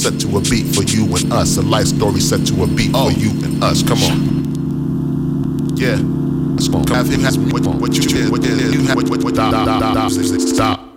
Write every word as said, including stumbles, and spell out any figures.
set to a beat for you and us. A life story set to a beat oh. for you and us. Come on. Yeah. Come on. What, what you did, what you did, you have, what, what, what, stop, stop, stop, stop.